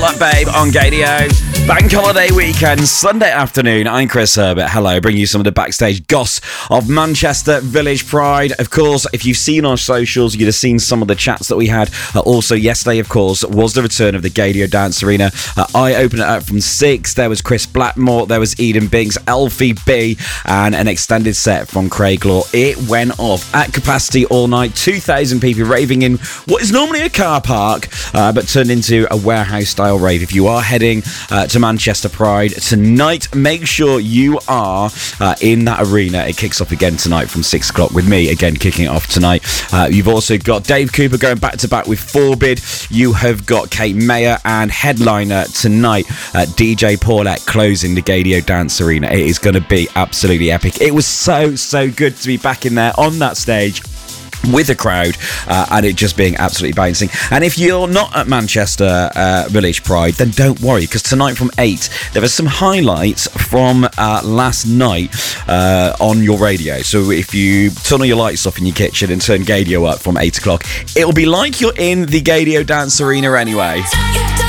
Like Babe on Gadio. Bank holiday weekend, Sunday afternoon. I'm Chris Herbert. Hello, bring you some of the backstage goss of Manchester Village Pride. Of course, if you've seen our socials, you'd have seen some of the chats that we had. Also, yesterday, of course, was the return of the Gadio Dance Arena. I opened it up from 6. There was Chris Blackmore, there was Eden Binks, Alfie B, and an extended set from Craig Law. It went off at capacity all night. 2,000 people raving in what is normally a car park, but turned into a warehouse-style rave. If you are heading to Manchester Pride tonight, make sure you are in that arena. It kicks off again tonight from 6 o'clock with me again kicking it off tonight. You've also got Dave Cooper going back to back with Forbid. You have got Kate Mayer and headliner tonight, DJ Paulette closing the Gadio Dance Arena. It is going to be absolutely epic. It was so good to be back in there on that stage with a crowd, and it just being absolutely bouncing. And if you're not at Manchester Village Pride, then don't worry, because tonight from 8 there are some highlights from last night on your radio. So if you turn all your lights off in your kitchen and turn Gadio up from 8 o'clock, it'll be like you're in the Gadio Dance Arena anyway.